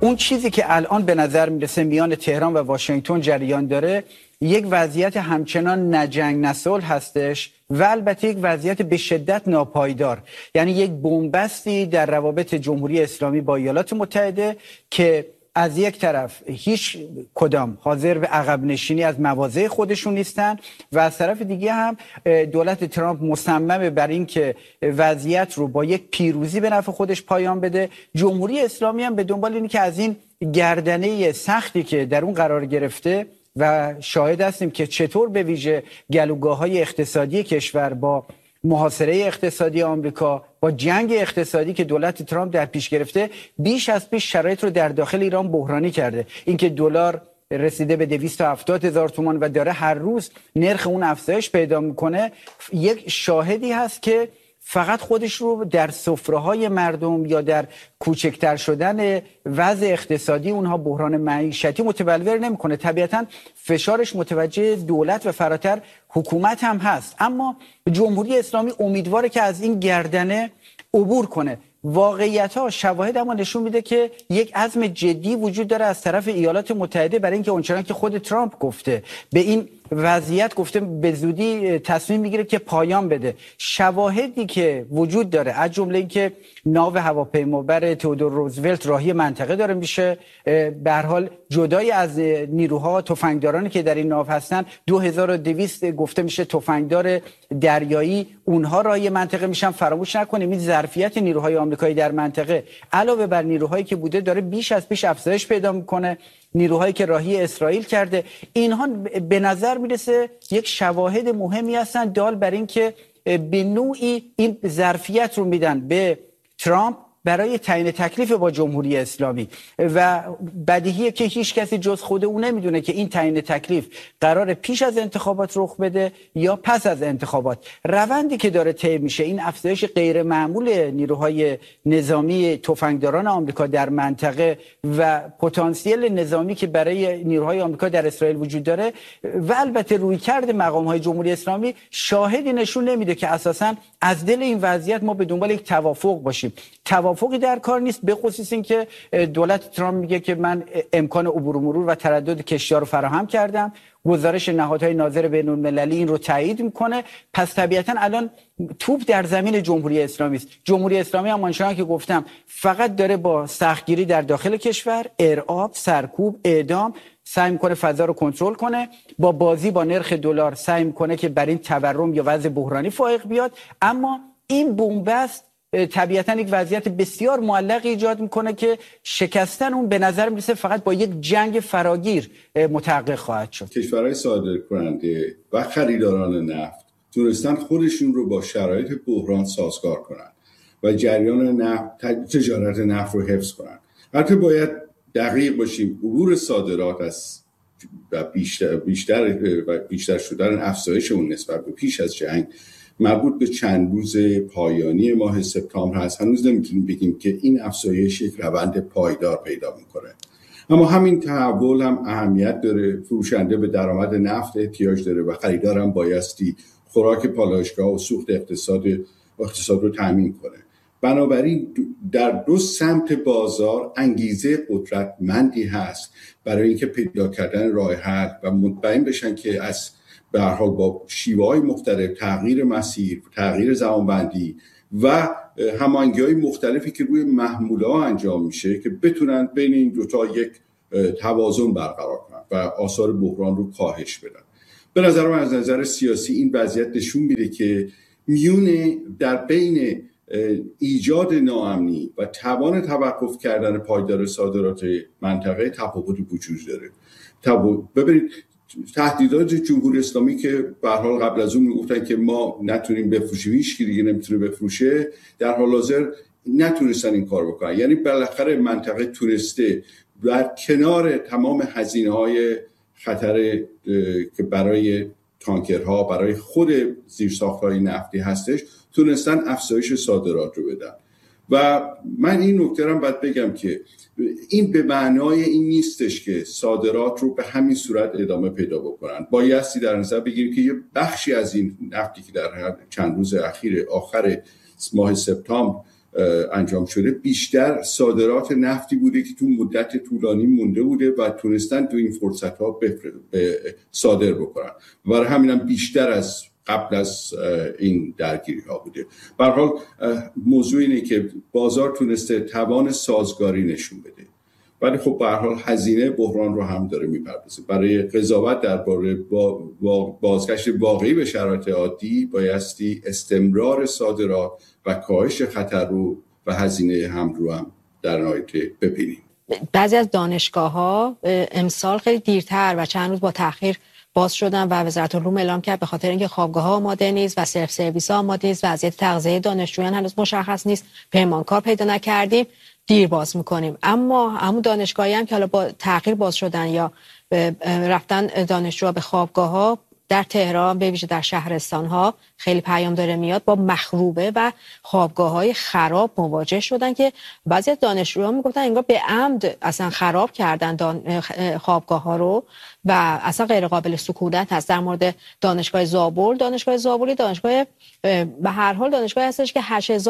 اون چیزی که الان به نظر میرسه میان تهران و واشنگتن جریان داره یک وضعیت همچنان نه جنگ نه صلح هستش و البته یک وضعیت به شدت ناپایدار، یعنی یک بنبستی در روابط جمهوری اسلامی با ایالات متحده که از یک طرف هیچ کدام حاضر به عقب نشینی از مواضع خودشون نیستن و از طرف دیگه هم دولت ترامپ مصممه بر این که وضعیت رو با یک پیروزی به نفع خودش پایان بده. جمهوری اسلامی هم به دنبال اینه که از این گردنه سختی که در اون قرار گرفته و شاهد هستیم که چطور به ویژه گلوگاه‌های اقتصادی کشور با محاصره اقتصادی آمریکا، با جنگ اقتصادی که دولت ترامپ در پیش گرفته، بیش از پیش شرایط رو در داخل ایران بحرانی کرده. اینکه دلار رسیده به 270,000 تومان و داره هر روز نرخ اون افزایش پیدا میکنه، یک شاهدی هست که فقط خودش رو در سفره‌های مردم یا در کوچکتر شدن وضع اقتصادی اونها، بحران معیشتی متبلور نمی‌کنه. طبیعتاً فشارش متوجه دولت و فراتر حکومت هم هست، اما جمهوری اسلامی امیدواره که از این گردنه عبور کنه. واقعیت‌ها، شواهد اما نشون میده که یک عزم جدی وجود داره از طرف ایالات متحده برای اینکه اونچنان که خود ترامپ گفته به این وضعیت گفته به زودی تصمیم میگیره که پایان بده. شواهدی که وجود داره از جمله اینکه ناو هواپیمابر تئودور روزولت راهی منطقه داره میشه، به هر حال جدای از نیروها تفنگدارانی که در این ناو هستن 2200 گفته میشه تفنگدار دریایی اونها راهی منطقه میشن. فراموش نکنیم این ظرفیت نیروهای آمریکایی در منطقه علاوه بر نیروهایی که بوده داره بیش از پیش افزایش پیدا میکنه. نیروهایی که راهی اسرائیل کرده، اینها به نظر میرسه یک شواهد مهمی هستن دال بر این که به نوعی این ظرفیت رو میدن به ترامپ برای تعیین تکلیف با جمهوری اسلامی و بدیهیه که هیچ کسی جز خود او نمیدونه که این تعیین تکلیف قرار پیش از انتخابات رخ بده یا پس از انتخابات. روندی که داره طی میشه، این افزایش غیر معمول نیروهای نظامی تفنگداران آمریکا در منطقه و پتانسیل نظامی که برای نیروهای آمریکا در اسرائیل وجود داره و البته رویکرد مقام‌های جمهوری اسلامی شاهدی نشون نمیده که اساساً از دل این وضعیت ما به دنبال یک توافق باشیم. توافقی در کار نیست، به خصوص این که دولت ترامپ میگه که من امکان عبور و مرور و تردد کشتی‌ها رو فراهم کردم. گزارش نهادهای ناظر بین‌المللی این رو تایید میکنه. پس طبیعتاً الان توپ در زمین جمهوری اسلامی است. جمهوری اسلامی هم آنچنان که گفتم فقط داره با سختگیری در داخل کشور، ارعاب، سرکوب، اعدام سعی میکنه فضا رو کنترل کنه، با بازی با نرخ دلار سعی میکنه که بر این تورم یا وضع بحرانی فائق بیاد. اما این بنبست طبیعتاً یک وضعیت بسیار معلق ایجاد میکنه که شکستن اون به نظر میرسه فقط با یک جنگ فراگیر متحقق خواهد شد. کشورهای صادرکننده و خریداران نفت تونستن خودشون رو با شرایط بحران سازگار کنن و جریان نفت، تجارت نفت رو حفظ کنن. البته باید دقیق باشیم، عبور صادرات از و بیشتر شدن افزایش اون نسبت به پیش از جنگ مربوط به چند روز پایانی ماه سپتامبر هست. هنوز نمیتونیم بگیم که این افزایش یک روند پایدار پیدا میکنه، اما همین تحول هم اهمیت داره. فروشنده به درآمد نفت احتیاج داره و خریدار هم بایستی خوراک پالایشگاه و سوخت اقتصاد رو تامین کنه. بنابراین در دو سمت بازار انگیزه قدرتمندی هست برای اینکه پیدا کردن راه حل و مطمئن بشن که از به هر حال با شیوه‌های مختلف، تغییر مسیر، تغییر زمانبندی و هماهنگی‌های مختلفی که روی محموله‌ها انجام میشه که بتونن بین این دوتا یک توازن برقرار کنن و آثار بحران رو کاهش بدن. به نظر من از نظر سیاسی این وضعیت نشون میده که میونه در بین ایجاد ناامنی و توان توقف کردن پایدار صادرات منطقه تفاوتی وجود داره. ببینید تهدیدات جمهوری اسلامی که به هر حال قبل از اون میگفتن که ما نتونیم بفروشیم، هیچ کی دیگه نمیتونه بفروشه، در حال حاضر نتونستن این کار بکنن. یعنی بالاخره منطقه تونسته در کنار تمام هزینه‌های خطر که برای تانکرها، برای خود زیرساخت‌های نفتی هستش، تونستن افزایش صادرات رو بدن. و من این نکته رو باید بگم که این به معنای این نیستش که صادرات رو به همین صورت ادامه پیدا بکنن. بایستی در نظر بگیریم که یه بخشی از این نفتی که در چند روز اخیر آخر ماه سپتامبر انجام شده بیشتر صادرات نفتی بوده که تو مدت طولانی مونده بوده و تونستن تو این فرصت ها صادر بکنن. برای همینم بیشتر از قبل از این درگیری ها بوده. به هر حال موضوع اینه که بازار تونسته توان سازگاری نشون بده، ولی خب به هر حال هزینه بحران رو هم داره میپردازه. برای قضاوت درباره بازگشت واقعی به شرایط عادی بایستی استمرار صادرات و کاهش خطر رو و هزینه هم رو هم در نهایت ببینیم. بعضی از دانشگاه‌ها امسال خیلی دیرتر و چند روز با تأخیر باز شدن و وزارت علوم اعلام کرد به خاطر اینکه خوابگاه‌ها آماده نیست و سلف سرویس ها آماده نیست، وضعیت تغذیه دانشجویان هنوز مشخص نیست، پیمانکار پیدا نکردیم، دیر باز میکنیم. اما همون دانشگاهی هم که حالا با تأخیر باز شدن یا رفتن دانشجوها به خوابگاه‌ها در تهران به ویژه در شهرستان‌ها خیلی پیام داره میاد با مخروبه و خوابگاه‌های خراب مواجه شدن که بعضی از دانشجوها میگفتن انگار به عمد اصلا خراب کردن خوابگاه‌ها رو و اصلا غیر قابل سکونت هست. در مورد دانشگاه زابل، دانشگاه به هر حال دانشگاهی هستش که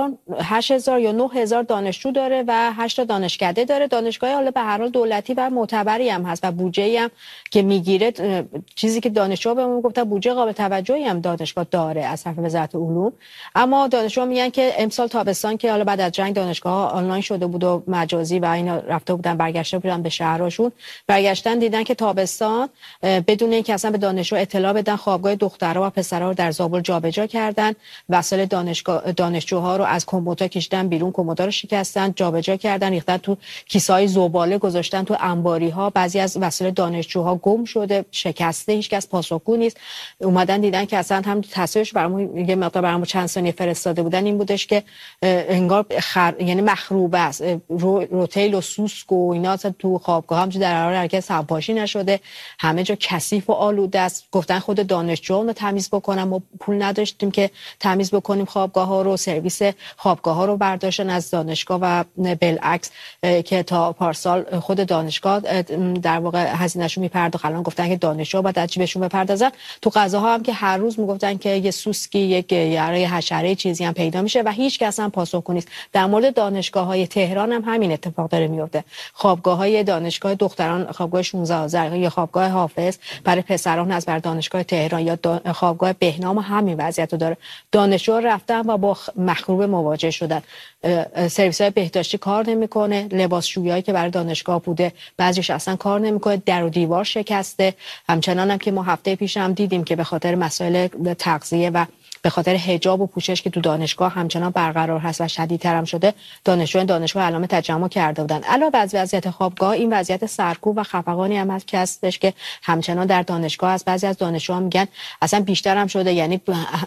8000 یا 9000 دانشجو داره و 8 تا دانشکده داره. دانشگاه حالا به هر حال دولتی و معتبری هم هست و بودجه‌ای هم که میگیره، چیزی که دانشجو بهمون گفتن بودجه قابل توجهی هم دانشگاه داره از طرف وزارت علوم. اما دانشجو میگن که امسال تابستان که حالا بعد از جنگ دانشگاه‌ها آنلاین شده بود و مجازی و اینا رفته بودن برگشته بودن به شهرهاشون، برگشتن دیدن که تابستان بدون اینکه اصلا به دانشجو اطلاع بدن خوابگاه دخترها و پسرها رو در زابل جابجا کردن، وسایل دانشجوها رو از کمدها کشیدن بیرون، کمدها رو شکستن، جابجا کردن، ریختن تو کیسه‌های زباله، گذاشتن تو انباری‌ها. بعضی از وسایل دانشجوها گم شده، شکسته، هیچکس پاسخگو نیست. اومدن دیدن که اصلا هم تصویرش برامون چند ثانیه فرستاده بودن این بودش که انگار یعنی مخروبه است، روتیل و سوسک و اینا تو خوابگاه هم در حال حرکت سمپاشی نشده، همه جا کثیف و آلوده است. گفتن خود دانشجوها رو تمیز بکنن، ما پول نداشتیم که تمیز بکنیم خوابگاه‌ها رو، سرویس خوابگاه‌ها رو برداشتن از دانشگاه و بالعکس که تا پارسال خود دانشگاه در واقع هزینه‌شو میپرداخت، الان گفتن که دانشجوها باید از جیبشون بپردازن. تو غذاها هم که هر روز میگفتن که یه سوسکی، یک حشره چیزی هم پیدا میشه و هیچ کس هم پاسخگو نیست. در مورد دانشگاه‌های تهران هم همین اتفاق داره میفته. خوابگاه‌های دانشگاه دختران، خوابگاه 16 آذر یا خوابگاه حافظ برای پسران از بر دانشگاه تهران یا خوابگاه بهنام همین وضعیت رو داره. دانشجوها رفتن و با مخروبه مواجه شدن. سرویس‌های بهداشتی کار نمیکنه، لباسشویی که برای دانشگاه بوده بعضیش اصلا کار نمیکنه، در و دیوار شکسته. همچنان هم که ما هفته پیش هم دیدیم که به خاطر مسائل تغذیه و به خاطر حجاب و پوشش که تو دانشگاه همچنان برقرار هست و شدیدتر هم شده، دانشگاه علامه تجمع کرده بودن. علاوه بر وضعیت خوابگاه، این وضعیت سرکوب و خفقانی هم هست که هستش که همچنان در دانشگاه از بعضی از دانشجوها میگن اصلا بیشتر هم شده، یعنی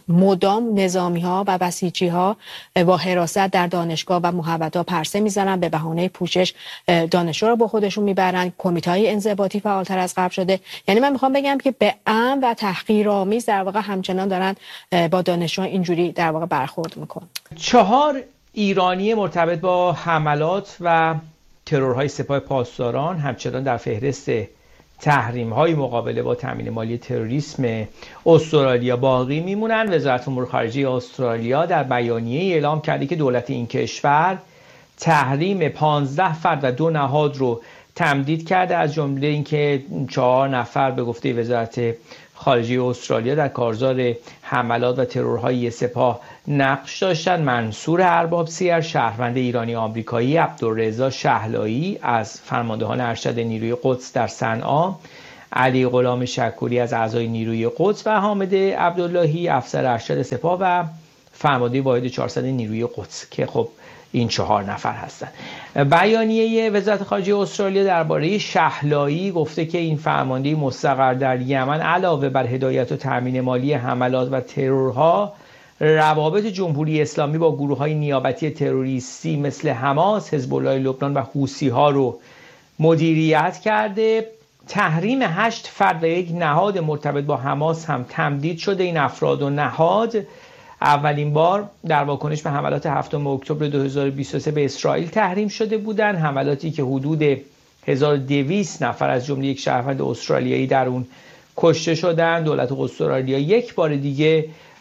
مدام نظامی‌ها و بسیجی‌ها با حراست در دانشگاه و محوطه‌ها پرسه میزنن، به بهانه پوشش دانشجو رو با خودشون میبرن. کمیته‌های انضباطی فعال‌تر از قبل شده. یعنی من میخوام بگم که به عمد و تحقیرآمیز در واقع همچنان دارن با دانشجوها اینجوری در واقع برخورد میکنن. 4 ایرانی مرتبط با حملات و ترورهای سپاه پاسداران همچنان در فهرست تحریم‌های مقابله با تامین مالی تروریسم استرالیا باقی میمونن. وزارت امور خارجه استرالیا در بیانیه اعلام کرده که دولت این کشور تحریم 15 فرد و 2 نهاد رو تمدید کرده، از جمله اینکه 4 نفر به گفته وزارت خارجه استرالیا در کارزار حملات و ترورهای سپاه نقش داشتن. منصور ارباب سیر، شهروند ایرانی آمریکایی، عبدالرضا شهلایی از فرماندهان ارشد نیروی قدس در صنعا، علی غلام شکوری از اعضای نیروی قدس و حامد عبداللهی افسر ارشد سپاه و فرمانده واحد 400 نیروی قدس که خب این 4 نفر هستن. بیانیه وزارت خارجه استرالیا درباره شهلایی گفته که این فرمانده مستقر در یمن علاوه بر هدایت و تامین مالی حملات و ترورها، روابط جمهوری اسلامی با گروه‌های نیابتی تروریستی مثل حماس، حزب الله لبنان و حوثی‌ها رو مدیریت کرده. تحریم 8 فرد و 1 نهاد مرتبط با حماس هم تمدید شده. این افراد و نهاد اولین بار در واکنش به حملات 7 اکتبر 2023 به اسرائیل تحریم شده بودند، حملاتی که حدود 1200 نفر از جمله یک شهروند استرالیایی در اون کشته شدند. دولت استرالیا یک بار دیگه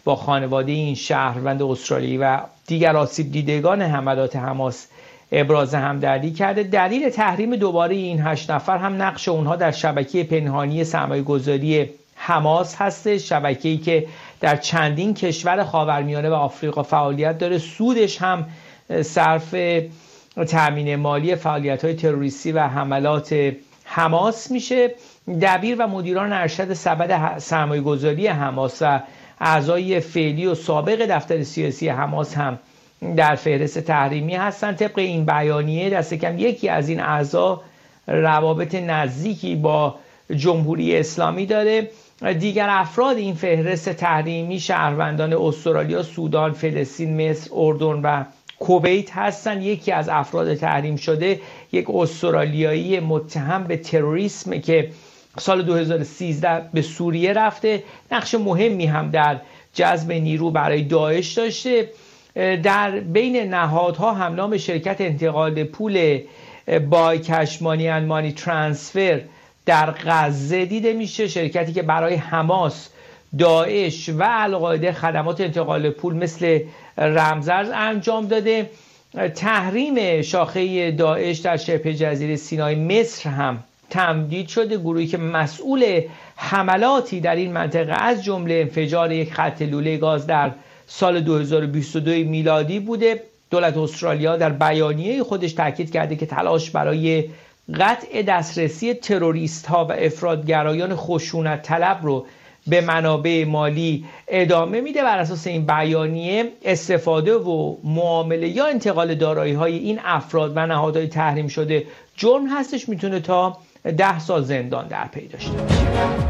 با خانواده این شهروند استرالیایی و دیگر آسیب دیدگان حملات حماس ابراز همدردی کرده. دلیل تحریم دوباره این 8 نفر هم نقش اونها در شبکه پنهانی سرمایه‌گذاری حماس هست، شبکه‌ای که در چندین کشور خاورمیانه و آفریقا فعالیت داره. سودش هم صرف تامین مالی فعالیت‌های تروریستی و حملات حماس میشه. دبیر و مدیران ارشد سبد سرمایه‌گذاری حماس و اعضای فعلی و سابق دفتر سیاسی حماس هم در فهرست تحریمی هستند. طبق این بیانیه دست کم یکی از این اعضا روابط نزدیکی با جمهوری اسلامی داره. دیگر افراد این فهرست تحریمی شهروندان استرالیا، سودان، فلسطین، مصر، اردن و کویت هستند. یکی از افراد تحریم شده یک استرالیایی متهم به تروریسم که سال 2013 به سوریه رفته، نقش مهمی هم در جذب نیرو برای داعش داشته. در بین نهادها هم نام شرکت انتقال پول بای کش مانی اند مانی ترانسفر در غزه دیده میشه، شرکتی که برای حماس، داعش و القاعده خدمات انتقال پول مثل رمزارز انجام داده. تحریم شاخه داعش در شبه جزیره سینای مصر هم تمدید شده. گروهی که مسئول حملاتی در این منطقه از جمله انفجار یک خط لوله گاز در سال 2022 میلادی بوده. دولت استرالیا در بیانیه خودش تاکید کرده که تلاش برای قطع دسترسی تروریست ها و افراطگرایان خشونت طلب رو به منابع مالی ادامه میده. بر اساس این بیانیه استفاده و معامله یا انتقال دارایی های این افراد و نهادهای تحریم شده جرم هستش، میتونه تا 10 سال زندان در پی داشته باشه.